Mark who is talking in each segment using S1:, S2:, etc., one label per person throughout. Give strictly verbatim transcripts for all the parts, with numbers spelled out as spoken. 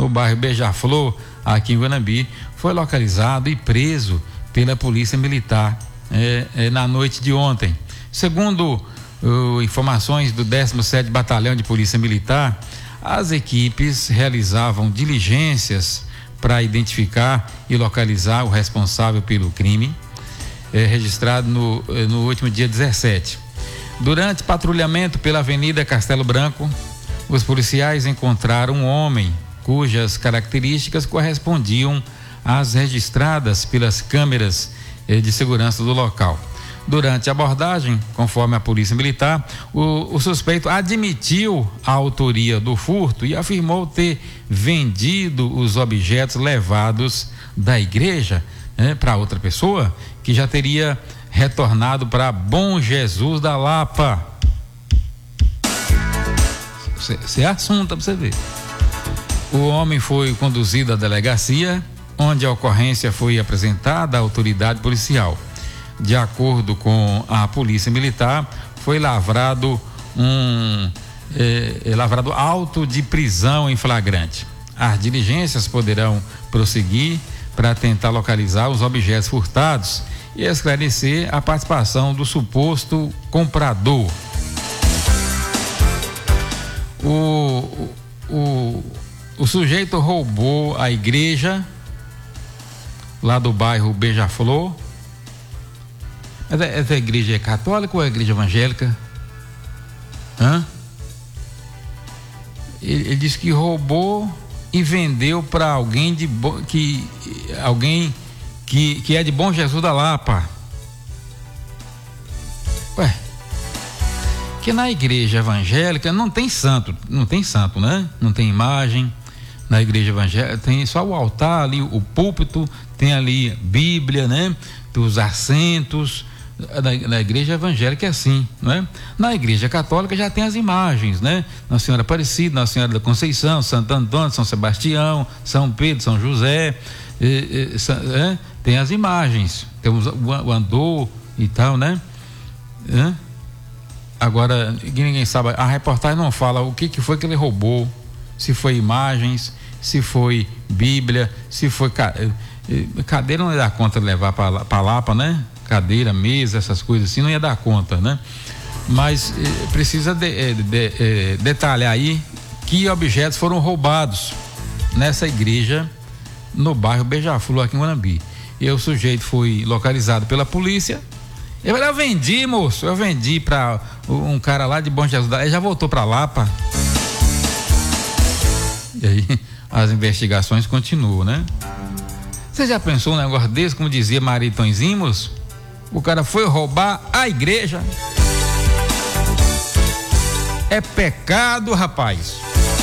S1: no bairro Beija-Flor, aqui em Guanambi, foi localizado e preso pela Polícia Militar é, é, na noite de ontem. Segundo uh, informações do décimo sétimo Batalhão de Polícia Militar, as equipes realizavam diligências para identificar e localizar o responsável pelo crime, é, registrado no, no último dia dezessete. Durante patrulhamento pela Avenida Castelo Branco, os policiais encontraram um homem cujas características correspondiam às registradas pelas câmeras eh, de segurança do local. Durante a abordagem, conforme a Polícia Militar, o, o suspeito admitiu a autoria do furto e afirmou ter vendido os objetos levados da igreja né, para outra pessoa que já teria retornado para Bom Jesus da Lapa. Isso é assunto para você ver. O homem foi conduzido à delegacia, onde a ocorrência foi apresentada à autoridade policial. De acordo com a Polícia Militar, foi lavrado um é, é, lavrado auto de prisão em flagrante. As diligências poderão prosseguir para tentar localizar os objetos furtados e esclarecer a participação do suposto comprador. O, o, o sujeito roubou a igreja lá do bairro Beija-Flor. Essa igreja é católica ou é igreja evangélica? Hã? Ele, ele disse que roubou e vendeu para alguém de bo, que alguém que, que é de Bom Jesus da Lapa. Ué, que na igreja evangélica não tem santo, não tem santo, né? Não tem imagem. Na igreja evangélica tem só o altar ali, o púlpito, tem ali Bíblia, né? Os assentos. Na, na igreja evangélica é assim, né? Na igreja católica já tem as imagens, né? Nossa Senhora Aparecida, Nossa Senhora da Conceição, Santo Antônio, São Sebastião, São Pedro, São José, eh, eh, eh, tem as imagens, temos o, o andor e tal, né? Eh? Agora, ninguém sabe, a reportagem não fala o que, que foi que ele roubou, se foi imagens, se foi Bíblia, se foi cadeira, não ia dar conta de levar para Lapa, né? Cadeira, mesa, essas coisas assim, não ia dar conta, né? Mas eh, precisa de, de, de, eh, detalhar aí que objetos foram roubados nessa igreja no bairro Beija-Flor, aqui em Guanambi. E o sujeito foi localizado pela polícia. Eu, eu vendi, moço, eu vendi para um cara lá de Bom Jesus, ele já voltou para Lapa. E aí as investigações continuam, né? Você já pensou um negócio desse, como dizia Maritonzinho, moço? O cara foi roubar a igreja. É pecado, rapaz.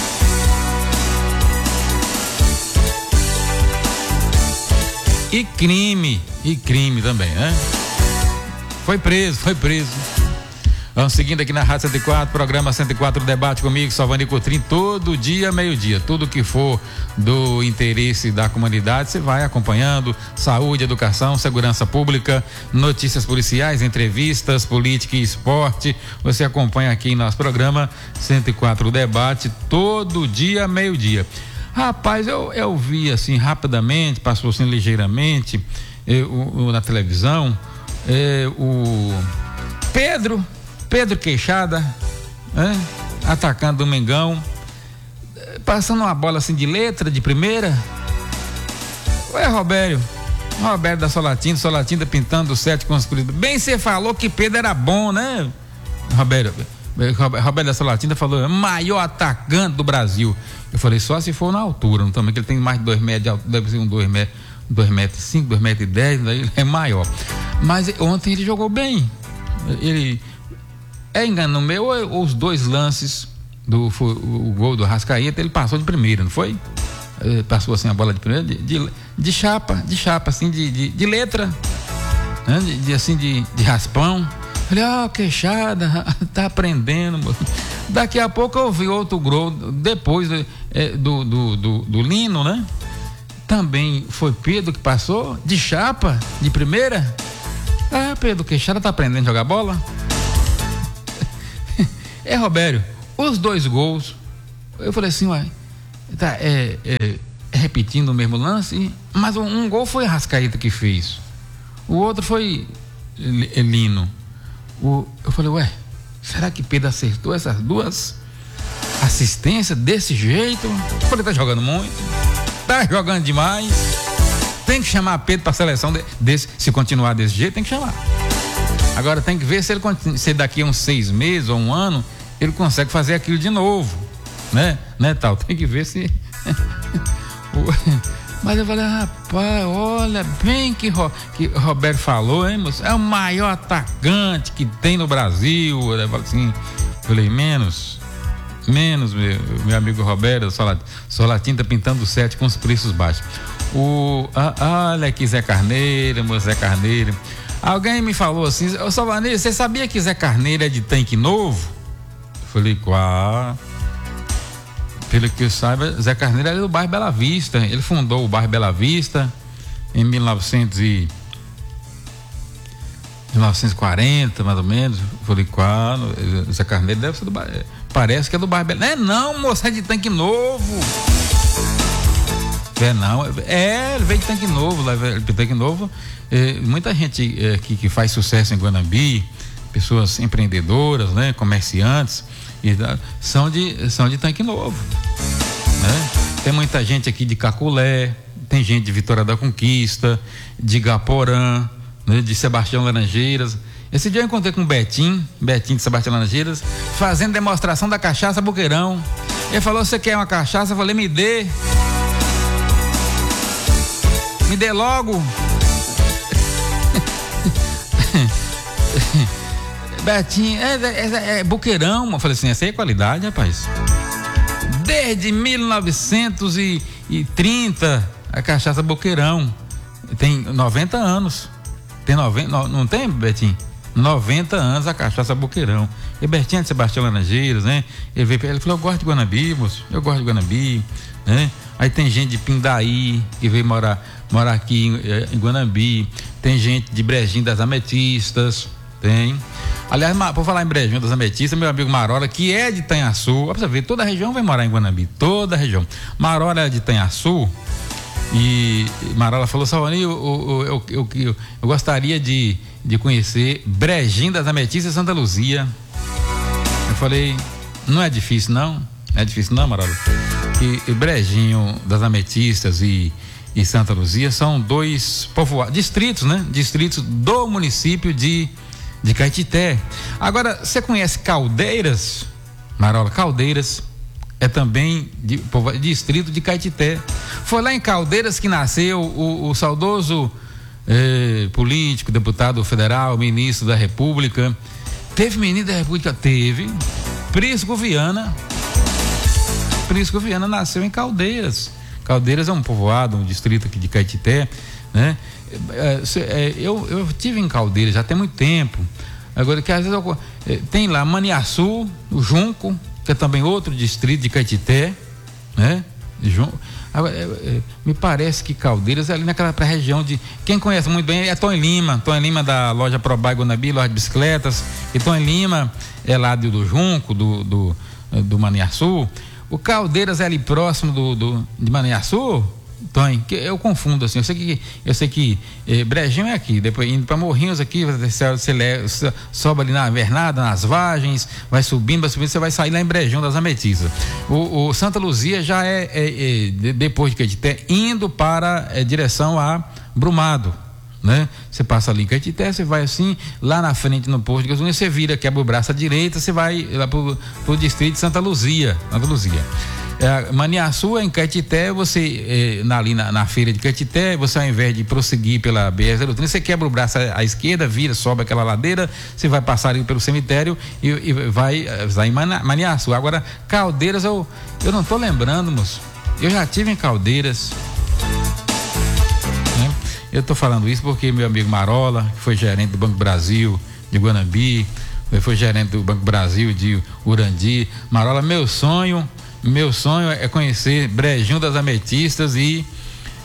S1: E crime, e crime também, né? Foi preso, foi preso. Vamos seguindo aqui na Rádio cento e quatro, programa cento e quatro Debate comigo, Salvani Coutrin, todo dia, meio-dia. Tudo que for do interesse da comunidade, você vai acompanhando. Saúde, educação, segurança pública, notícias policiais, entrevistas, política e esporte. Você acompanha aqui em nosso programa cento e quatro Debate, todo dia, meio-dia. Rapaz, eu, eu vi assim rapidamente, passou assim ligeiramente eu, eu, na televisão, é, o Pedro. Pedro Queixada, né? Atacando o Mengão, passando uma bola assim de letra, de primeira. Ué, Robério, Roberto da Solatinda, Solatinda pintando o sete com os cruzes. Bem, você falou que Pedro era bom, né? Robério, Roberto da Solatinda falou, maior atacante do Brasil. Eu falei, só se for na altura, não também, que ele tem mais de dois metros de altura, deve ser um dois metros, dois metros e cinco, dois metros e dez, daí ele é maior. Mas ontem ele jogou bem. Ele. É engano meu, ou os dois lances do foi, o gol do Arrascaeta, ele passou de primeira, não foi? Ele passou assim a bola de primeira, de, de, de chapa, de chapa, assim, de, de, de letra, né? de, de assim, de, de raspão. Falei, ó, oh, Queixada, tá aprendendo. Daqui a pouco eu vi outro gol, depois é, do, do, do, do Lino, né? Também foi Pedro que passou, de chapa, de primeira. Ah, Pedro Queixada tá aprendendo a jogar bola? É, Robério, os dois gols, eu falei assim, uai, tá, é, é, repetindo o mesmo lance, mas um, um gol foi Arrascaeta que fez, o outro foi Lino. O, eu falei, ué, será que Pedro acertou essas duas assistências desse jeito? Eu falei, tá jogando muito, tá jogando demais, tem que chamar Pedro para a seleção de, desse, se continuar desse jeito, tem que chamar. Agora tem que ver se ele, se daqui a uns seis meses ou um ano ele consegue fazer aquilo de novo, né? Né, tal? Tem que ver se. Mas eu falei, rapaz, olha bem que, que Roberto falou, hein, moço? É o maior atacante que tem no Brasil. Eu falei assim, falei, menos, menos, meu, meu amigo Roberto, Solatinho tá pintando o sete com os preços baixos. O, ah, olha aqui, Zé Carneiro, meu Zé Carneiro. Alguém me falou assim, ô Salvaneiro, você sabia que Zé Carneiro é de Tanque Novo? Falei, qual? Pelo que eu saiba, Zé Carneiro é do bairro Bela Vista. Ele fundou o bairro Bela Vista em mil novecentos e quarenta, mais ou menos. Falei, qual? Zé Carneiro deve ser do bairro. Parece que é do bairro Bela. Não é não, moça, é de Tanque Novo. É não, é, ele veio de Tanque Novo, lá de Tanque Novo. É, muita gente é, que, que faz sucesso em Guanambi, pessoas empreendedoras, né, comerciantes, e, são, de, são de Tanque Novo, né? Tem muita gente aqui de Caculé, tem gente de Vitória da Conquista, de Gaporã, né, de Sebastião Laranjeiras. Esse dia eu encontrei com o Betinho, Betinho de Sebastião Laranjeiras, fazendo demonstração da cachaça Boqueirão. Ele falou, você quer uma cachaça? Eu falei, me dê. Me dê logo. Betinho, é, é, é Boqueirão. Eu falei assim, essa aí é qualidade, rapaz. Desde mil novecentos e trinta, a cachaça Boqueirão. Tem noventa anos. Tem noventa, não tem, Betinho? noventa anos a cachaça Boqueirão. E Betinho de Sebastião Laranjeiras, né? Ele veio, ele falou, eu gosto de Guanambi, moço. Eu gosto de Guanambi, né? Aí tem gente de Pindaí que veio morar, morar aqui em, em Guanambi. Tem gente de Brejinho das Ametistas, tem. Aliás, por falar em Brejinho das Ametistas, meu amigo Marola, que é de Itanhaçu, ó, pra você ver, toda a região vai morar em Guanambi, toda a região. Marola é de Itanhaçu e Marola falou, Salvani, eu, eu, eu, eu, eu, eu gostaria de, de conhecer Brejinho das Ametistas e Santa Luzia. Eu falei, não é difícil não, não é difícil não, Marola. E, e Brejinho das Ametistas e, e Santa Luzia são dois povoados, distritos, né? Distritos do município de, de Caetité. Agora, você conhece Caldeiras? Marola, Caldeiras é também de, de distrito de Caetité. Foi lá em Caldeiras que nasceu o, o saudoso eh, político, deputado federal, ministro da República. Teve ministro da República? Teve. Prisco Viana. Prisco Viana nasceu em Caldeiras. Caldeiras é um povoado, um distrito aqui de Caetité, né? Eu, eu tive em Caldeiras já tem muito tempo. Agora que às vezes eu, tem lá Maniaçu, o Junco, que é também outro distrito de Caetité, né? Agora, me parece que Caldeiras é ali naquela região de, quem conhece muito bem é Tony Lima, Tony Lima da loja Probai Guanambi, loja de bicicletas, e Tony Lima é lá do, do Junco, do, do, do Maniaçu. O Caldeiras é ali próximo do, do, de Maniaçu, Tony, que eu confundo assim, eu sei que, eu sei que eh, Brejinho é aqui, depois indo para Morrinhos aqui, você, você leva, sobe ali na Vernada, nas Vargens, vai subindo, vai subindo, você vai sair lá em Brejinho das Ametistas. O, o Santa Luzia já é, é, é depois de Caetité, indo para é, direção a Brumado, né? Você passa ali em Caetité, você vai assim, lá na frente no posto de gasolina, você vira, quebra o braço à direita, você vai lá pro, pro distrito de Santa Luzia, Santa Luzia. É, Maniaçu, em Caetité, você, é, na, ali na, na feira de Caetité, você ao invés de prosseguir pela B R zero trinta, você quebra o braço à, à esquerda, vira, sobe aquela ladeira, você vai passar ali pelo cemitério e, e vai, vai em Maniaçu. Agora, Caldeiras, eu, eu não tô lembrando, moço. Eu já tive em Caldeiras. Né? Eu tô falando isso porque meu amigo Marola, que foi gerente do Banco Brasil de Guanambi, foi gerente do Banco Brasil de Urandi. Marola, meu sonho Meu sonho é conhecer Brejinho das Ametistas e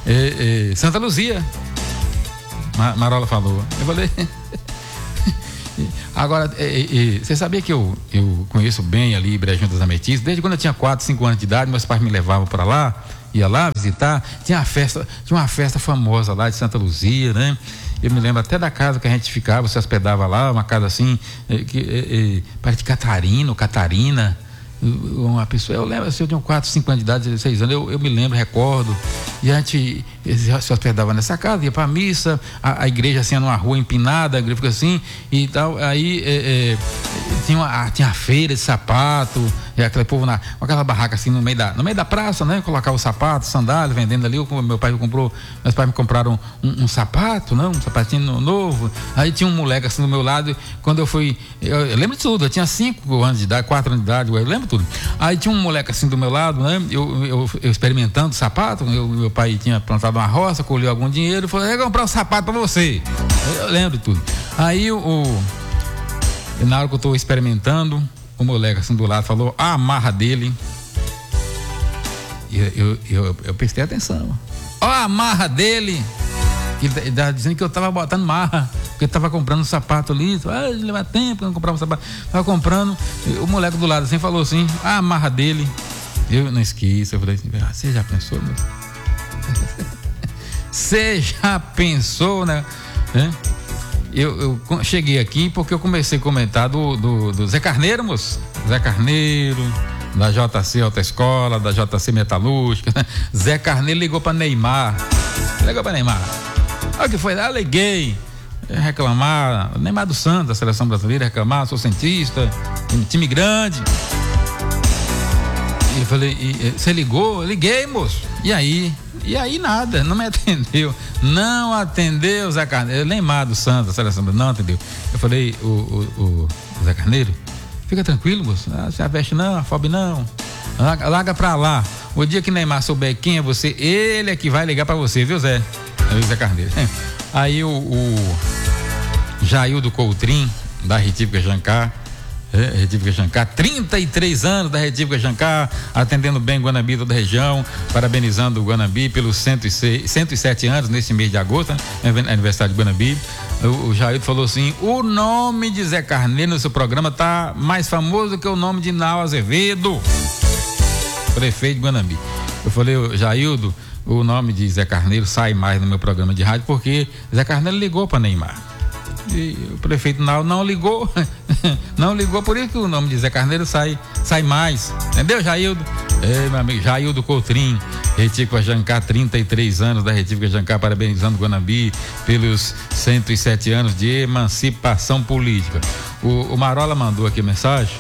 S1: eh, eh, Santa Luzia. Marola falou. Eu falei, Agora, você sabia que eu, eu conheço bem ali Brejinho das Ametistas? Desde quando eu tinha quatro, cinco anos de idade, meus pais me levavam para lá, ia lá visitar. Tinha uma festa, tinha uma festa famosa lá de Santa Luzia, né? Eu me lembro até da casa que a gente ficava, se hospedava lá, uma casa assim, que, é, é, parece de Catarina, Catarina. Uma pessoa, eu lembro, assim, eu tinha quatro, cinco anos de idade, dezesseis anos, eu, eu me lembro, recordo, e a gente se hospedava nessa casa, ia pra missa, a, a igreja assim, numa rua empinada, a igreja fica assim, e tal, aí é, é, tinha, uma, tinha a feira de sapato, e aquele povo na, com aquela barraca assim no meio da, no meio da praça, né, colocava o sapato, sandália, vendendo ali, eu, meu pai me comprou, meus pais me compraram um, um sapato, não, um sapatinho novo, aí tinha um moleque assim do meu lado, quando eu fui, eu, eu lembro de tudo, eu tinha cinco anos de idade, quatro anos de idade, eu lembro tudo. Aí tinha um moleque assim do meu lado, né? Eu, eu, eu experimentando sapato, eu, meu pai tinha plantado uma roça, colheu algum dinheiro e falou, eu vou comprar um sapato pra você. Eu lembro tudo. Aí o, o na hora que eu tô experimentando, o moleque assim do lado falou a amarra dele. Eu, eu, eu, eu prestei atenção. Ó a amarra dele. Ele estava dizendo que eu estava botando marra, porque eu estava comprando um sapato ali, ah, leva tempo que eu não comprava um sapato, estava comprando, o moleque do lado assim falou assim, a marra dele, eu não esqueço, eu falei assim, ah, você já pensou, meu? Você já pensou, né? É? Eu, eu cheguei aqui porque eu comecei a comentar do, do, do Zé Carneiro, moço, Zé Carneiro, da J C Autoescola, da J C Metalúrgica, né? Zé Carneiro ligou para Neymar, ligou para Neymar. Olha o que foi, ah, liguei, reclamar, Neymar do Santos, da seleção brasileira, reclamar, sou cientista, time, time grande. E eu falei, e, você ligou? Eu liguei, moço. E aí? E aí nada, não me atendeu. Não atendeu, Zé Carneiro, Neymar do Santos, da seleção brasileira, não atendeu. Eu falei, o, o, o Zé Carneiro, fica tranquilo, moço, ah, se aveste não, afobe não, larga, larga pra lá. O dia que Neymar souber quem é você, ele é que vai ligar pra você, viu, Zé? Zé Carneiro. Aí o, o Jaildo Coutrin, da Retífica Jancar, é, Retífica Jancar, trinta e três anos da Retífica Jancar, atendendo bem Guanabi, toda a região, parabenizando o Guanabi pelos cento e seis, cento e sete anos nesse mês de agosto, né? Aniversário de Guanabi. O, o Jaildo falou assim, o nome de Zé Carneiro no seu programa tá mais famoso que o nome de Nau Azevedo, prefeito de Guanabi. Eu falei, Jaildo, o nome de Zé Carneiro sai mais no meu programa de rádio porque Zé Carneiro ligou para Neymar e o prefeito não, não ligou não ligou, por isso que o nome de Zé Carneiro sai, sai mais, entendeu, Jaildo? É, meu amigo, Jaildo Coutrin, Retífica Jancar, trinta e três anos da Retífica Jancar, parabenizando Guanabi pelos cento e sete anos de emancipação política. O, o Marola mandou aqui a mensagem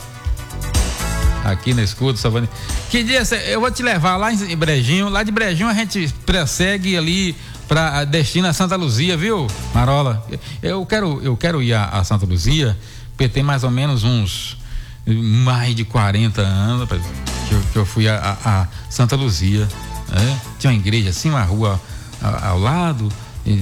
S1: aqui na escuta, Savani. Que dia cê, eu vou te levar lá em Brejinho, lá de Brejinho a gente prossegue ali para destino a Santa Luzia, viu, Marola? Eu quero, eu quero ir a, a Santa Luzia, porque tem mais ou menos uns mais de quarenta anos que eu, que eu fui a, a, a Santa Luzia, né? Tinha uma igreja assim, uma rua a, ao lado, e,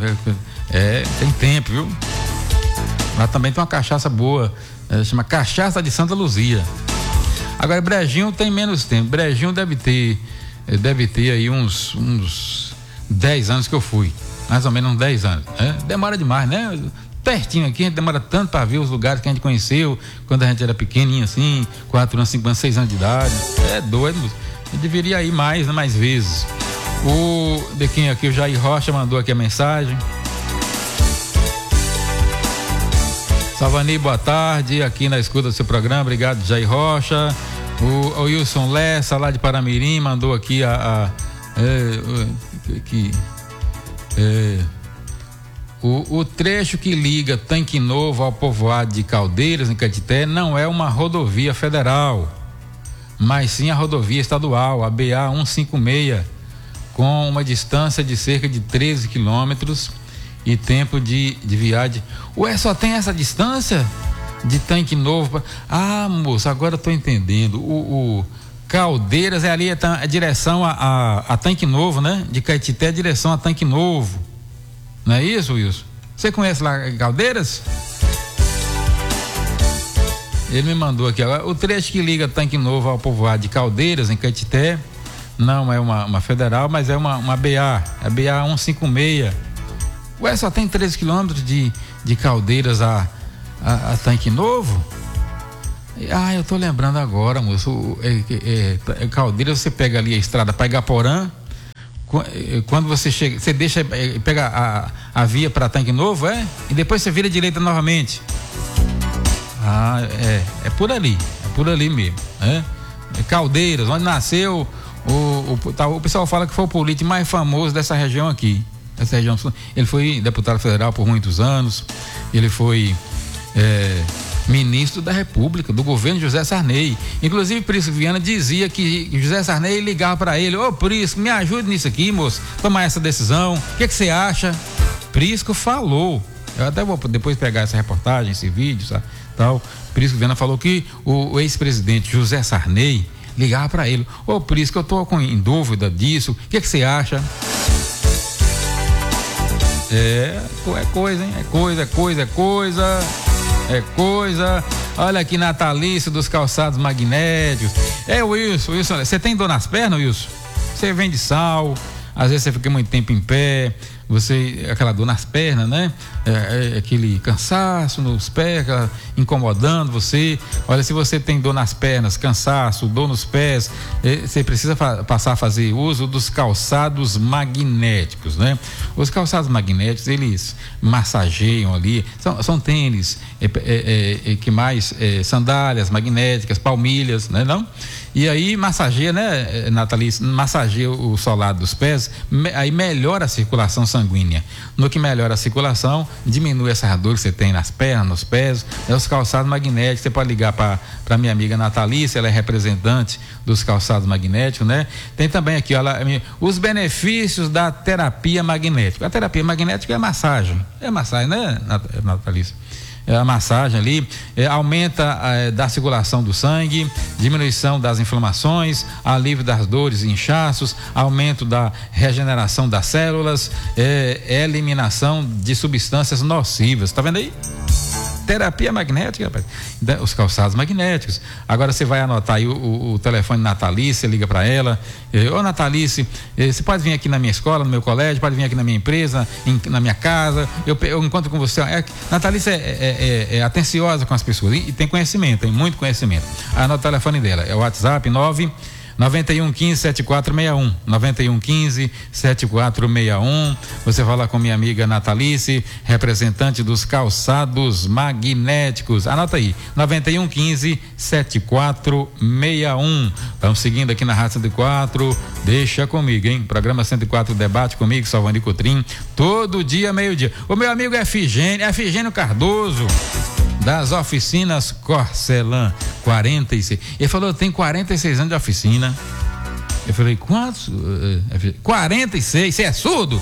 S1: é, tem tempo, viu? Lá também tem uma cachaça boa, é, chama Cachaça de Santa Luzia. Agora, Brejinho tem menos tempo. Brejinho deve ter, deve ter aí uns, uns dez anos que eu fui. Mais ou menos uns dez anos. Né? Demora demais, né? Pertinho aqui, a gente demora tanto para ver os lugares que a gente conheceu quando a gente era pequenininho assim, quatro anos, cinco anos, seis anos de idade. É doido, eu deveria ir mais, mais vezes. O de quem aqui, o Jair Rocha mandou aqui a mensagem. Savani, boa tarde, aqui na escuta do seu programa, obrigado, Jair Rocha. O, o Wilson Lessa, lá de Paramirim, mandou aqui a, a é, que, é, o, o trecho que liga Tanque Novo ao povoado de Caldeiras, em Caetité, não é uma rodovia federal, mas sim a rodovia estadual, a B A cento e cinquenta e seis, com uma distância de cerca de treze quilômetros e tempo de, de viagem. Ué, só tem essa distância de Tanque Novo? Pra... Ah, moço, agora eu tô entendendo. O, o Caldeiras é ali a, a direção a, a, a Tanque Novo, né? De Caetité, a direção a Tanque Novo. Não é isso, Wilson? Você conhece lá Caldeiras? Ele me mandou aqui agora. O trecho que liga Tanque Novo ao povoado de Caldeiras, em Caetité, não é uma, uma federal, mas é uma, uma B A, a B A cento e cinquenta e seis. Ué, só tem treze quilômetros de, de Caldeiras a, a, a tanque novo? Ah, eu tô lembrando agora, moço. É, é, é, Caldeira, você pega ali a estrada para Igaporã. Quando você chega, você deixa, pega a, a via para Tanque Novo, é? E depois você vira direita novamente. Ah, é, é por ali, é por ali mesmo, é? Caldeiras, onde nasceu o, o, tá, o pessoal fala que foi o político mais famoso dessa região aqui, dessa região. Ele foi deputado federal por muitos anos, ele foi é, ministro da República, do governo José Sarney. Inclusive, Prisco Viana dizia que José Sarney ligava para ele: ô Prisco, me ajude nisso aqui, moço, tomar essa decisão, o que, que você acha? Prisco falou, eu até vou depois pegar essa reportagem, esse vídeo, sabe, tal. Prisco Viana falou que o, o ex-presidente José Sarney ligava para ele: ô Prisco, eu tô com, em dúvida disso, o que, que você acha? É, é coisa, hein? É coisa, é coisa, é coisa. É coisa. Olha aqui, Natalício dos calçados magnéticos. É, Wilson, Wilson, você tem dor nas pernas, Wilson? Você vende sal, às vezes você fica muito tempo em pé, você, aquela dor nas pernas, né? É, é, aquele cansaço nos pés, aquela, incomodando você. Olha, se você tem dor nas pernas, cansaço, dor nos pés, é, você precisa fa- passar a fazer uso dos calçados magnéticos, né? Os calçados magnéticos, eles massageiam ali, são, são tênis, é, é, é, que mais, é, sandálias magnéticas, palmilhas, né? Não? E aí massageia, né, Nathalie? Massageia o solado dos pés, me, aí melhora a circulação sanguínea. No que melhora a circulação, diminui essa dor que você tem nas pernas, nos pés. É os calçados magnéticos. Você pode ligar para para minha amiga Natalice, ela é representante dos calçados magnéticos, né? Tem também aqui, olha, os benefícios da terapia magnética. A terapia magnética é massagem, é massagem, né, Natalice? É a massagem ali, é, aumenta é, da circulação do sangue, diminuição das inflamações, alívio das dores e inchaços, aumento da regeneração das células, é, eliminação de substâncias nocivas. Tá vendo aí? Terapia magnética, rapaz. Os calçados magnéticos. Agora você vai anotar aí o, o, o telefone Natalice, você liga para ela: ô Natalice, você pode vir aqui na minha escola, no meu colégio, pode vir aqui na minha empresa, em, na minha casa, eu, eu encontro com você. É, Natalice é, é, é, é atenciosa com as pessoas e, e tem conhecimento, tem muito conhecimento. Anota o telefone dela, é o WhatsApp nove nove um um cinco sete quatro seis um, nove um um cinco sete quatro seis um. Você fala com minha amiga Natalice, representante dos calçados magnéticos. Anota aí, nove um um cinco sete quatro seis um. Estamos seguindo aqui na Rádio cento e quatro. Deixa comigo, hein? Programa cento e quatro Debate comigo, Salvani Cotrim, todo dia, meio-dia. O meu amigo Efigênio, Efigênio Cardoso, das oficinas Corcelan, quarenta e seis. Ele falou: tem quarenta e seis anos de oficina. Eu falei: quantos? quarenta e seis, você é surdo?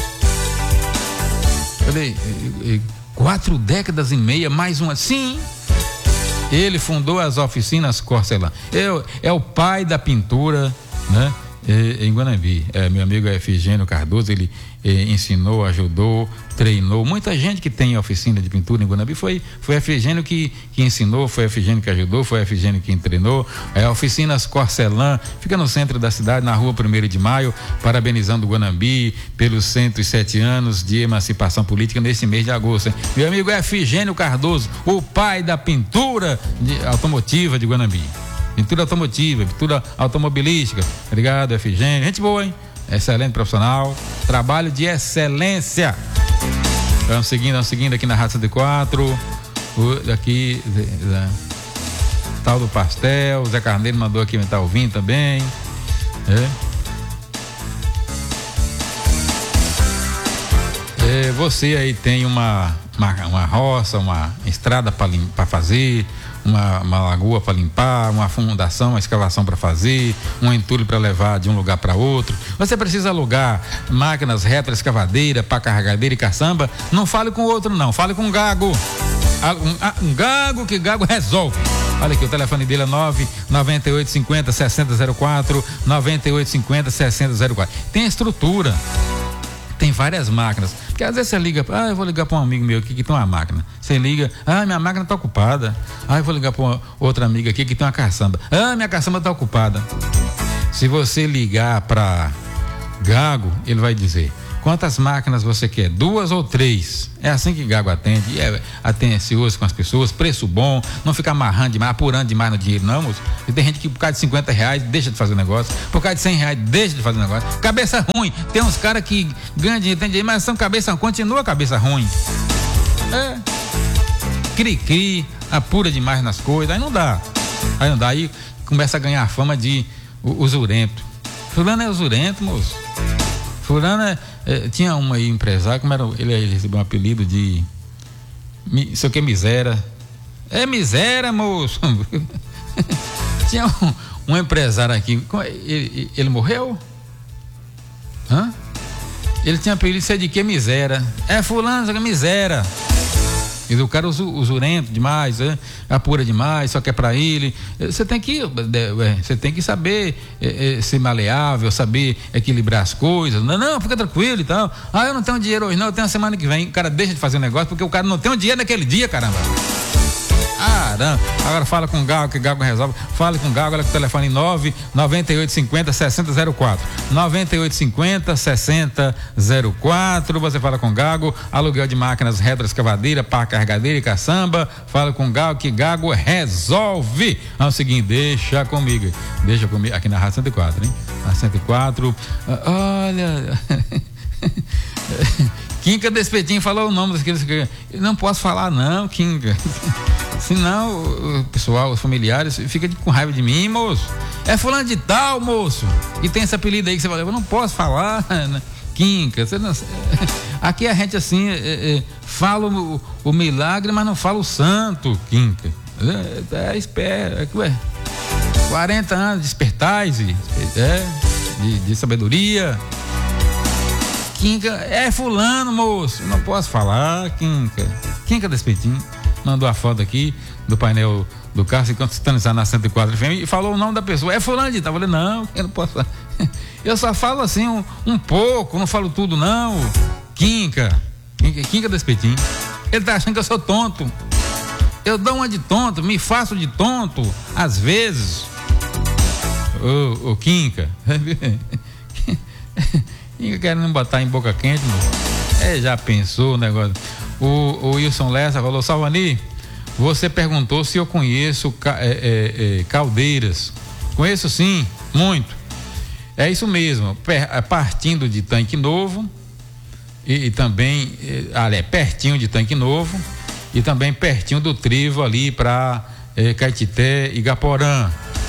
S1: Eu falei: quatro décadas e meia, mais uma. Sim. Ele fundou as oficinas Corcelan. É, é o pai da pintura, né? É, em Guanambi. É, meu amigo Efigênio Cardoso, ele é, ensinou, ajudou, treinou muita gente que tem oficina de pintura em Guanambi. Foi foi Efigênio que, que ensinou, foi Efigênio que ajudou, foi Efigênio que treinou. É, oficinas Corcelan, fica no centro da cidade, na rua primeiro de maio, parabenizando o Guanambi pelos cento e sete anos de emancipação política nesse mês de agosto, hein? Meu amigo Efigênio Cardoso, o pai da pintura de, automotiva de Guanambi. Pintura automotiva, pintura automobilística. Obrigado, Efigênio. Gente boa, hein? Excelente profissional. Trabalho de excelência. Vamos seguindo, vamos seguindo aqui na Rádio cento e quatro. O, aqui, é, tal do pastel. Zé Carneiro mandou aqui, me tá ouvindo também. É. É, você aí tem uma, uma, uma roça, uma estrada para fazer, Uma, uma lagoa para limpar, uma fundação, uma escavação para fazer, um entulho para levar de um lugar para outro. Você precisa alugar máquinas retro, escavadeira, pá carregadeira e caçamba. Não fale com outro, não. Fale com um gago. Um, um gago que gago resolve. Olha aqui, o telefone dele é nove nove oito cinco zero seis zero zero quatro, nove oito cinco zero seis zero zero quatro. Tem estrutura. Tem várias máquinas, porque às vezes você liga, ah, eu vou ligar para um amigo meu aqui que tem uma máquina. Você liga, ah, minha máquina está ocupada. Ah, eu vou ligar para outra amiga aqui que tem uma caçamba. Ah, minha caçamba está ocupada. Se você ligar para Gago, ele vai dizer: Quantas máquinas você quer? Duas ou três? É assim que Gago atende. É atencioso com as pessoas, preço bom, não fica amarrando demais, apurando demais no dinheiro, não, moço. E tem gente que por causa de cinquenta reais deixa de fazer o negócio, por causa de cem reais deixa de fazer o negócio. Cabeça ruim. Tem uns caras que ganham dinheiro, tem dinheiro, mas são cabeça, continua cabeça ruim. É. Cri-cri, apura demais nas coisas, aí não dá. Aí não dá, aí começa a ganhar a fama de usurento. Fulano é usurento, moço. Fulano é, é, tinha um aí empresário, como era, ele, ele recebeu um apelido de mi, sei o que, miséria. É miséria, moço. Tinha um, um empresário aqui, ele, ele morreu? Hã? Ele tinha apelido de ser de que miséria. É fulano, sei que miséria. E o cara usurento demais, né? Apura demais, só quer pra ele. Você tem que, você tem que saber é, é, ser maleável, saber equilibrar as coisas. Não, não, fica tranquilo e tal. Ah, eu não tenho dinheiro hoje, não, eu tenho a semana que vem. O cara deixa de fazer um negócio porque o cara não tem um dinheiro naquele dia, caramba. Caramba. Agora fala com o Gago, que o Gago resolve. Fale com o Gago, olha com o telefone nove nove oito cinco zero seis zero zero quatro. nove oito cinco zero seis zero zero quatro. Você fala com o Gago, aluguel de máquinas, retroescavadeira, pá, carregadeira e caçamba. Fala com o Gago, que Gago resolve. É o seguinte, deixa comigo. Deixa comigo, aqui na Rádio cento e quatro, hein? Na cento e quatro. Olha. Quinca Despetinho falou o nome daqueles que. Não posso falar, não, Quinca. Senão o pessoal, os familiares, fica com raiva de mim, moço. É fulano de tal, moço. E tem esse apelido aí que você fala, eu não posso falar, né? Quinca. Você não... Aqui a gente assim, é, é, fala o, o milagre, mas não fala o santo, Quinca. É, é espera, é, quarenta anos de expertise, é, de, de sabedoria. Quinca, é fulano, moço. Eu não posso falar, Quinca. Quinca Despetinho mandou a foto aqui do painel do carro, se sintonizar na cento e quatro F M e falou o nome da pessoa. É fulano de tal. Eu falei, não, eu não posso falar. Eu só falo assim um, um pouco, não falo tudo, não. Quinca. Quinca, Quinca Despetinho. Ele tá achando que eu sou tonto. Eu dou uma de tonto, me faço de tonto, às vezes. Ô, ô Quinca. Quinca querendo me botar em boca quente, meu. É, já pensou o negócio. O, o Wilson Lessa falou, Salvani, você perguntou se eu conheço é, é, é, Caldeiras. Conheço sim, muito. É isso mesmo, per, partindo de Tanque Novo e, e também, é, é, pertinho de Tanque Novo e também pertinho do Trevo ali para é, Caetité e Gaporã.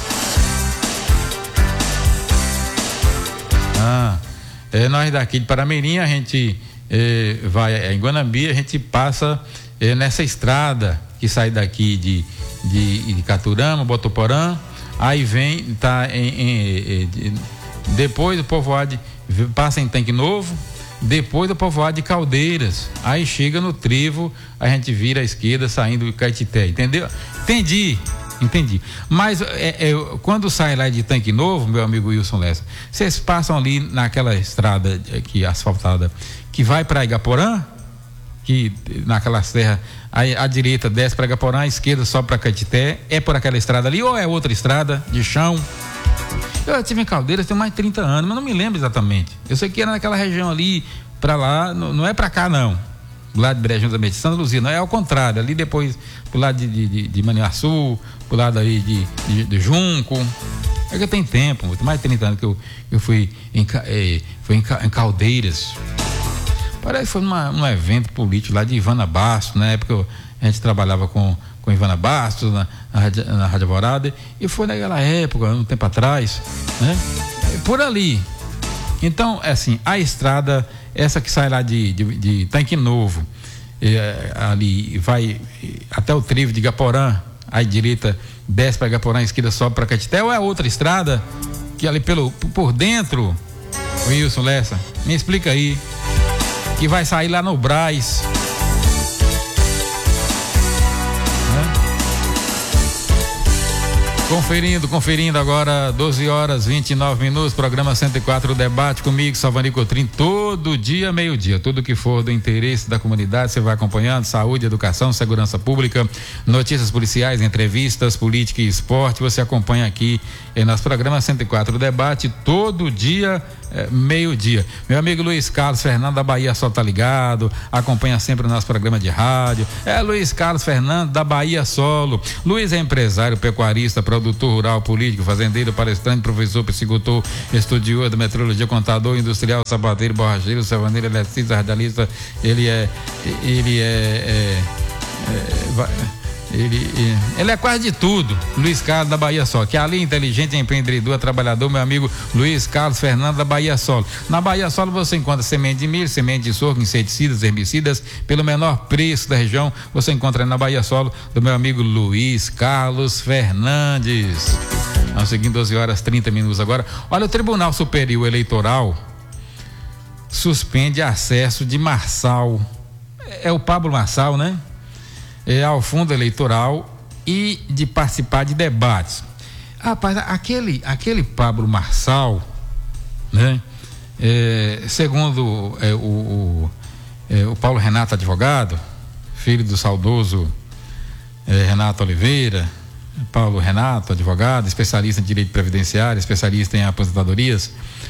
S1: Ah, é, nós daqui de Paramirim, a gente é, vai é, em Guanambi, a gente passa é, nessa estrada que sai daqui de, de, de Caturama, Botoporã, aí vem, tá em, em, em, depois do povoado de, passa em Tanque Novo, depois do povoado de Caldeiras, aí chega no Trevo, a gente vira à esquerda saindo de Caetité, entendeu? Entendi. Entendi. Mas é, é, quando sai lá de Tanque Novo, meu amigo Wilson Lessa, vocês passam ali naquela estrada aqui asfaltada que vai para Igaporã, que naquela serra, a, a direita desce para Igaporã, a esquerda sobe para Caetité, é por aquela estrada ali ou é outra estrada de chão? Eu estive em Caldeiras tem mais de trinta anos, mas não me lembro exatamente. Eu sei que era naquela região ali para lá, não, não é para cá não. Do lado de Brejão da Mete, Santa Luzia, não é ao contrário, ali depois pro lado de, de, de Maniaçu, pro lado aí de, de, de Junco. É que tem tempo, muito mais de trinta anos que eu, eu fui, em, eh, fui em, em Caldeiras. Parece que foi numa, num evento político lá de Ivana Bastos, na época a gente trabalhava com, com Ivana Bastos na, na, na Rádio Alvorada, e foi naquela época, um tempo atrás, né? Por ali. Então, é assim, a estrada, essa que sai lá de, de, de Tanque Novo, é, ali vai até o Trevo de Igaporã, à direita desce para Igaporã, à esquerda sobe para Caetité, ou é outra estrada que ali pelo, por dentro, Wilson Lessa, me explica aí, que vai sair lá no Brás. Conferindo, conferindo agora, doze horas e vinte e nove minutos, programa cento e quatro, o debate comigo, Salvani Cotrim, todo todo dia, meio-dia. Tudo que for do interesse da comunidade, você vai acompanhando: saúde, educação, segurança pública, notícias policiais, entrevistas, política e esporte. Você acompanha aqui em nosso programa cento e quatro Debate, todo dia, é, meio-dia. Meu amigo Luiz Carlos Fernando da Bahia Sol tá ligado, acompanha sempre o nosso programa de rádio. É Luiz Carlos Fernando da Bahia Solo. Luiz é empresário, pecuarista, produtor rural, político, fazendeiro, palestrante, professor, psicultor, estudioso da metrologia, contador, industrial, sapateiro, borracheiro, savandeiro, eletricista, radialista. Ele é, ele é, é, é Ele, ele é quase de tudo. Luiz Carlos da Bahia Solo, que ali inteligente, empreendedor, trabalhador, meu amigo Luiz Carlos Fernando da Bahia Solo. Na Bahia Solo você encontra semente de milho, semente de sorgo, inseticidas, herbicidas, pelo menor preço da região. Você encontra na Bahia Solo do meu amigo Luiz Carlos Fernandes. Vamos seguindo, doze horas e trinta minutos agora. Olha, o Tribunal Superior Eleitoral suspende acesso de Marçal, é o Pablo Marçal, né? É, ao fundo eleitoral e de participar de debates. Rapaz, aquele, aquele Pablo Marçal, né? É, segundo é, o, o, é, o Paulo Renato, advogado, filho do saudoso é, Renato Oliveira, Paulo Renato, advogado, especialista em direito previdenciário, especialista em aposentadorias,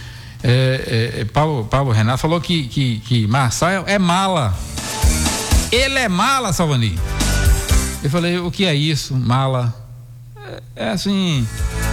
S1: é, é, Paulo, Paulo Renato falou que, que, que Marçal é mala. Ele é mala, Salvani. Eu falei: o que é isso, mala? É, é assim,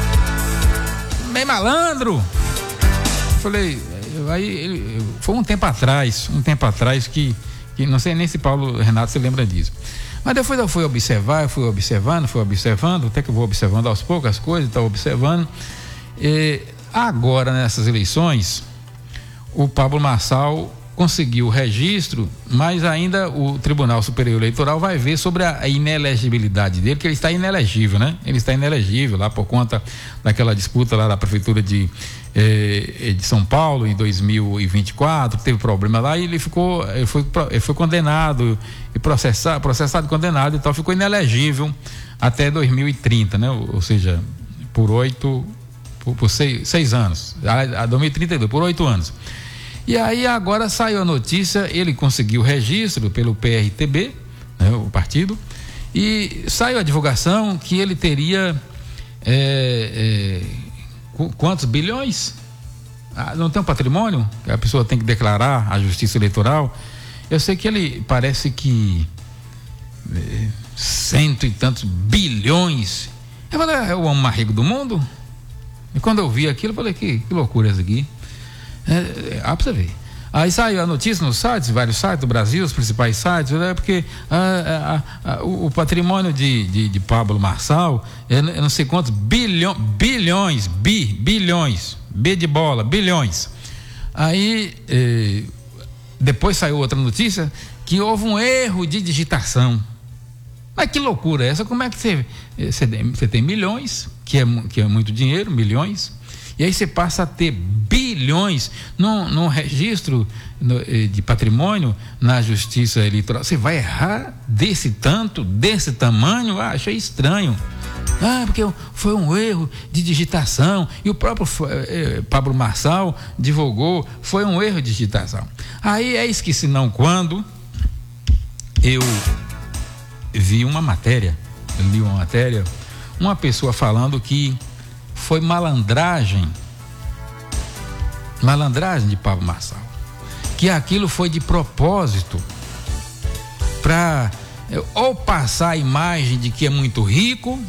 S1: bem malandro. Eu falei, aí ele, foi um tempo atrás, um tempo atrás que, que não sei nem se Paulo Renato se lembra disso. Mas depois eu fui observar, eu fui observando, fui observando, até que eu vou observando aos poucos as coisas, estou observando. E agora, nessas eleições, o Pablo Marçal conseguiu o registro, mas ainda o Tribunal Superior Eleitoral vai ver sobre a inelegibilidade dele, que ele está inelegível, né? Ele está inelegível lá por conta daquela disputa lá da Prefeitura de, eh, de São Paulo em dois mil e vinte e quatro, teve problema lá e ele ficou, ele foi, ele foi condenado e processado, processado e condenado, então ficou inelegível até dois mil e trinta, né? Ou, ou seja, por oito, por, por seis, seis anos, a, a dois mil e trinta e dois, por oito anos. E aí agora saiu a notícia, ele conseguiu registro pelo P R T B, né, o partido, e saiu a divulgação que ele teria é, é, quantos bilhões? Ah, não tem um patrimônio que a pessoa tem que declarar à Justiça Eleitoral. Eu sei que ele parece que é, cento e tantos bilhões. Eu falei: é o homem mais rico do mundo? E quando eu vi aquilo, eu falei: que, que loucura é isso aqui? É, ah, pra você ver. Aí saiu a notícia nos sites, vários sites do Brasil, os principais sites, né? Porque ah, ah, ah, o, o patrimônio de, de, de Pablo Marçal, eu não sei quantos bilhões, bilhões, bi, bilhões, B de bola, bilhões. Aí eh, depois saiu outra notícia que houve um erro de digitação. Mas que loucura é essa? Como é que você, você, você tem milhões, que é, que é muito dinheiro, milhões, e aí você passa a ter bilhões num, num registro no, de patrimônio na Justiça Eleitoral. Você vai errar desse tanto, desse tamanho? Ah, achei estranho. Ah, porque foi um erro de digitação. E o próprio eh, Pablo Marçal divulgou, foi um erro de digitação. Aí é isso que, se não quando eu vi uma matéria, eu li uma matéria, uma pessoa falando que foi malandragem, malandragem de Pablo Marçal, que aquilo foi de propósito para ou passar a imagem de que é muito rico,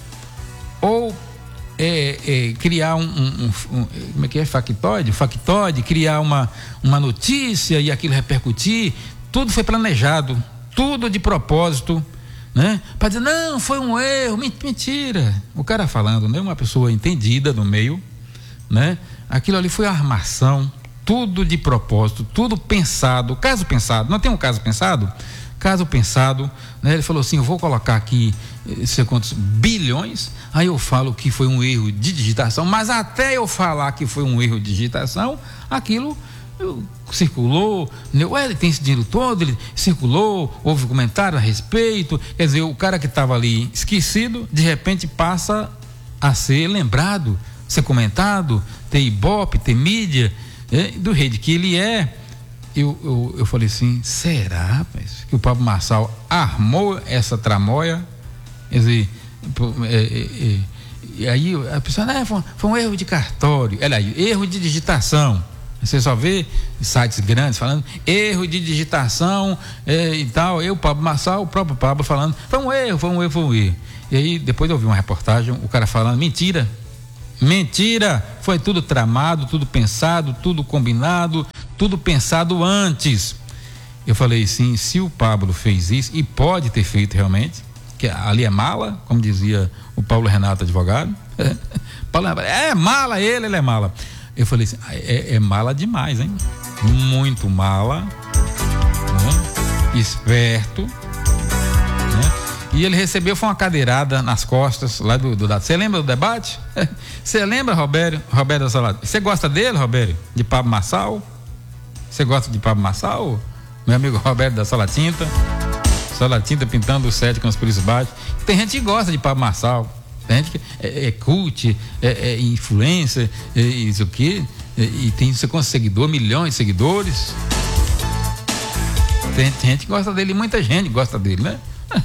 S1: ou é, é, criar um, um, um, como é que é, factoide, factoide, criar uma, uma notícia e aquilo repercutir. Tudo foi planejado, tudo de propósito, né? Para dizer: não, foi um erro. Mentira. O cara falando, né? Uma pessoa entendida no meio, né? Aquilo ali foi armação, tudo de propósito, tudo pensado, caso pensado. Não tem um caso pensado? Caso pensado, né? Ele falou assim: eu vou colocar aqui sei quantos bilhões, aí eu falo que foi um erro de digitação, mas até eu falar que foi um erro de digitação, aquilo eu, circulou, né? Ué, ele tem esse dinheiro todo, ele circulou, houve comentário a respeito. Quer dizer, o cara que estava ali esquecido, de repente passa a ser lembrado, ser comentado, ter ibope, ter mídia, é, do rei de que ele é, eu, eu, eu falei assim, será, rapaz, que o Pablo Marçal armou essa tramóia? Quer dizer, é, é, é, e aí a pessoa, né, foi, foi um erro de cartório, olha aí, erro de digitação. Você só vê sites grandes falando erro de digitação é, e tal. Eu, Pablo Marçal, o próprio Pablo falando, foi um erro, foi um erro, foi um erro. E aí depois eu vi uma reportagem, o cara falando, mentira, mentira, foi tudo tramado, tudo pensado, tudo combinado, tudo pensado antes. Eu falei sim, se o Pablo fez isso, e pode ter feito realmente, que ali é mala, como dizia o Paulo Renato, advogado, Paulo, é mala ele, ele é mala. Eu falei assim, é, é mala demais, hein? Muito mala, né? Esperto, né? E ele recebeu, foi uma cadeirada nas costas lá do dado. Você lembra do debate? Você lembra, Robério? Roberto da Salada? Você gosta dele, Robério? De Pablo Marçal? Você gosta de Pablo Marçal? Meu amigo Roberto da Sala Tinta. Sala Tinta pintando o set com os preços baixos. Tem gente que gosta de Pablo Marçal. Tem gente que é, é cult, é, é influencer, é isso aqui, é, e tem você com seguidor, milhões de seguidores. Tem, tem gente que gosta dele, muita gente gosta dele, né?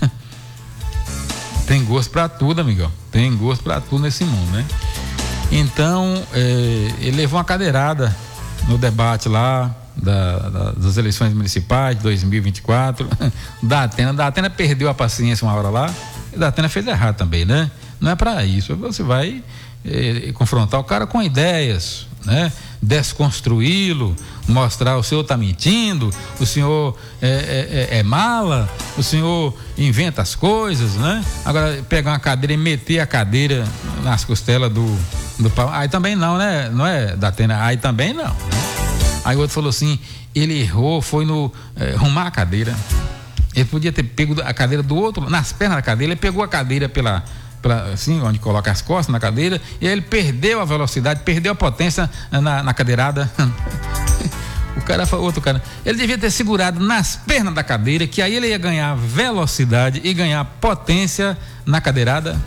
S1: Tem gosto pra tudo, amigão. Tem gosto pra tudo nesse mundo, né? Então, é, ele levou uma cadeirada no debate lá da, da, das eleições municipais de dois mil e vinte e quatro. Da Atena, da Atena perdeu a paciência uma hora lá, e da Atena fez errado também, né? Não é para isso, você vai eh, confrontar o cara com ideias, né? Desconstruí-lo, mostrar o senhor está mentindo, o senhor é, é, é mala, o senhor inventa as coisas, né? Agora pegar uma cadeira e meter a cadeira nas costelas do, do pau, aí também não, né? Não é da Atena, aí também não. Aí o outro falou assim, ele errou, foi no é, arrumar a cadeira, ele podia ter pego a cadeira do outro, nas pernas da cadeira, ele pegou a cadeira pela assim, onde coloca as costas na cadeira, e aí ele perdeu a velocidade, perdeu a potência na, na cadeirada. O cara falou, outro cara, ele devia ter segurado nas pernas da cadeira, que aí ele ia ganhar velocidade e ganhar potência na cadeirada.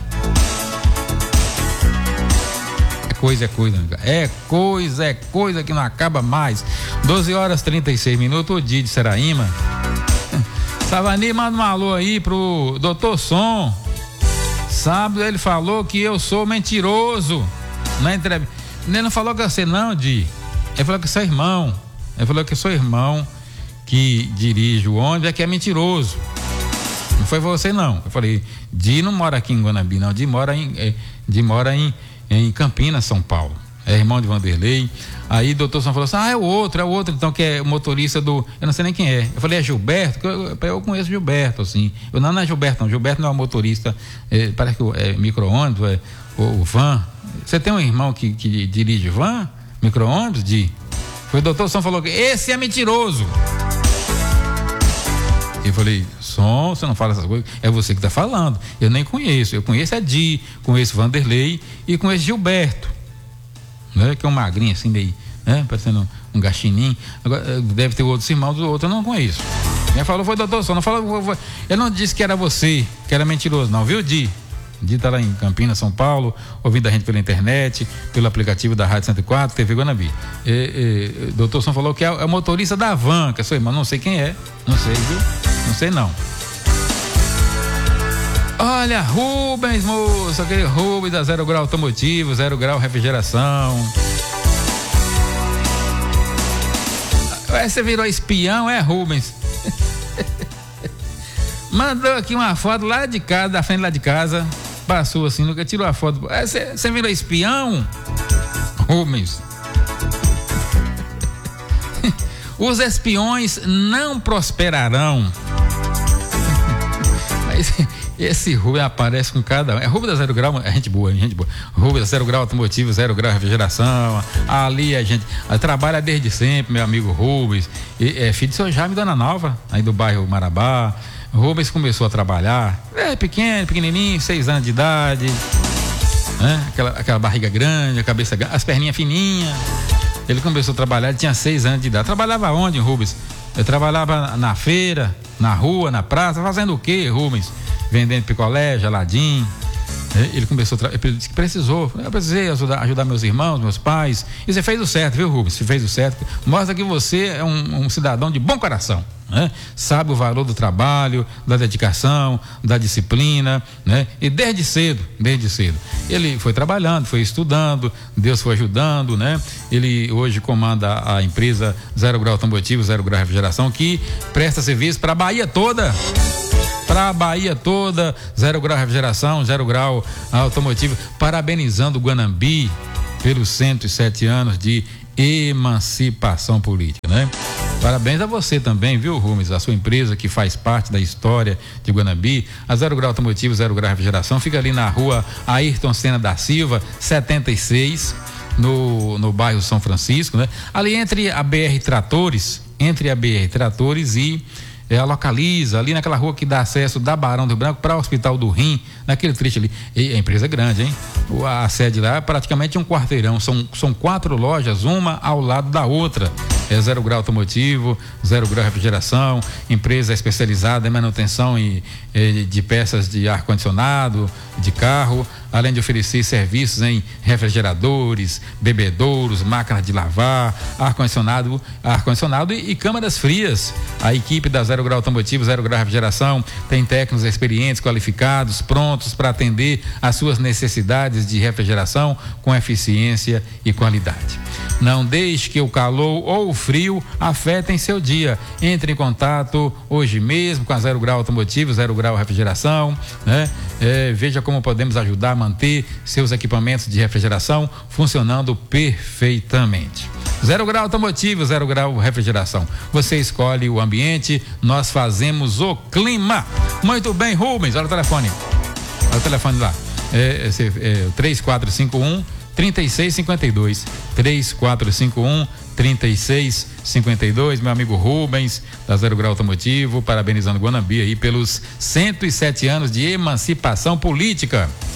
S1: É coisa, é coisa, é coisa, é coisa que não acaba mais. doze horas e trinta e seis minutos, o dia de Seraíma. Savani, manda um alô aí pro doutor Som. Sábado ele falou que eu sou mentiroso na entrevista. Ele não falou que você não, Di. Ele falou que sou irmão. Ele falou que sou irmão que dirige o ônibus, é que é mentiroso. Não foi você, não. Eu falei, Di não mora aqui em Guanabi, não. Di mora em, é, Di mora em, em Campinas, São Paulo. É irmão de Vanderlei. Aí o doutor São falou assim, ah, é o outro, é o outro, então, que é o motorista do, eu não sei nem quem é. Eu falei, é Gilberto? Eu, eu conheço Gilberto, assim. Eu, não, não é Gilberto, não. Gilberto não é o motorista, é, parece que é micro-ônibus, é o, o van. Você tem um irmão que, que dirige van? Micro-ônibus? De... Foi o doutor São falou que esse é mentiroso. Eu falei, Som, você não fala essas coisas, é você que está falando. Eu nem conheço, eu conheço a Di, conheço Vanderlei e conheço Gilberto. Né? Que é um magrinho assim, meio, né? Parecendo um, um gaxininho. Agora, deve ter outros irmãos, o outro eu não conheço. Quem falou foi o doutor Só, não falou, eu não disse que era você, que era mentiroso, não, viu, Di? Di tá lá em Campinas, São Paulo, ouvindo a gente pela internet, pelo aplicativo da Rádio cento e quatro, T V Guanabi. E, e, doutor São falou que é, é o motorista da van, que é seu irmão, não sei quem é, não sei, viu? Não sei não. Olha, Rubens, moço, aquele Rubens da Zero Grau Automotivo, Zero Grau Refrigeração. Você virou espião, é, Rubens? Mandou aqui uma foto lá de casa, da frente lá de casa, passou assim, nunca tirou a foto. Você virou espião, Rubens? Os espiões não prosperarão. Mas esse Rubens aparece com cada um. É Rubens da Zero Grau, é gente boa, gente boa. Rubens da Zero Grau Automotivo, Zero Grau Refrigeração. Ali a gente a, trabalha desde sempre, meu amigo Rubens. E, é filho de seu Jaime Dona Nova, aí do bairro Marabá. Rubens começou a trabalhar, é pequeno, pequenininho, seis anos de idade, né? Aquela, aquela barriga grande, a cabeça grande, as perninhas fininhas. Ele começou a trabalhar, ele tinha seis anos de idade. Trabalhava onde, Rubens? Eu trabalhava na feira, na rua, na praça, fazendo o quê, Rubens? Vendendo picolé, geladinho. Ele começou, ele disse que precisou, eu precisei ajudar, ajudar meus irmãos, meus pais, e você fez o certo, viu, Rubens? Você fez o certo, mostra que você é um, um cidadão de bom coração, né? Sabe o valor do trabalho, da dedicação, da disciplina, né? E desde cedo, desde cedo, ele foi trabalhando, foi estudando, Deus foi ajudando, né? Ele hoje comanda a empresa Zero Grau Automotivo, Zero Grau Refrigeração, que presta serviço para a Bahia toda. Para a Bahia toda, Zero Grau Refrigeração, Zero Grau Automotivo, parabenizando o Guanambi pelos cento e sete anos de emancipação política, né? Parabéns a você também, viu, Rubens? A sua empresa que faz parte da história de Guanambi. A Zero Grau Automotivo, Zero Grau Refrigeração fica ali na rua Ayrton Senna da Silva, setenta e seis, no, no bairro São Francisco, né? Ali entre a B R Tratores, entre a B R Tratores e É, localiza ali naquela rua que dá acesso da Barão do Branco para o Hospital do Rim, naquele trecho ali. E a empresa é grande, hein? O, a sede lá é praticamente um quarteirão, são, são quatro lojas, uma ao lado da outra. É Zero Grau Automotivo, Zero Grau Refrigeração, empresa especializada em manutenção e, e de peças de ar-condicionado, de carro, além de oferecer serviços em refrigeradores, bebedouros, máquinas de lavar, ar-condicionado, ar-condicionado e, e câmaras frias. A equipe da Zero Grau Automotivo, Zero Grau Refrigeração tem técnicos experientes, qualificados, prontos para atender às suas necessidades de refrigeração com eficiência e qualidade. Não deixe que o calor ou o frio afetem seu dia. Entre em contato hoje mesmo com a Zero Grau Automotivo, Zero Grau Refrigeração, né? É, veja como podemos ajudar a manter seus equipamentos de refrigeração funcionando perfeitamente. Zero Grau Automotivo, Zero Grau Refrigeração. Você escolhe o ambiente, nós fazemos o clima. Muito bem, Rubens, olha o telefone. Olha o telefone lá. É, esse, é, três quatro cinco um, três seis cinco dois. três quatro cinco um, três seis cinco dois. Meu amigo Rubens, da Zero Grau Automotivo, parabenizando Guanambi aí pelos cento e sete anos de emancipação política.